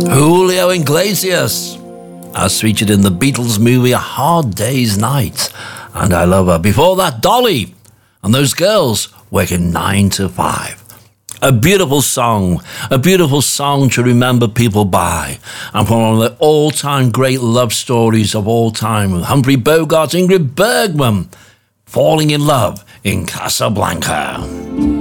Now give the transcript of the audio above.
Julio Iglesias, as featured in the Beatles movie A Hard Day's Night, and I Love Her. Before that, Dolly and Those Girls Working 9 to 5. A beautiful song to remember people by, and from one of the all-time great love stories of all time, Humphrey Bogart, Ingrid Bergman, Falling in Love in Casablanca.